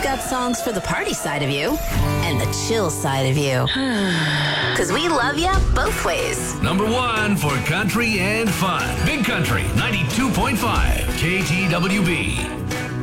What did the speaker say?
got songs for the party side of you and the chill side of you. Because we love you both ways. Number 1 for country and fun. Big Country 92.5 KTWB.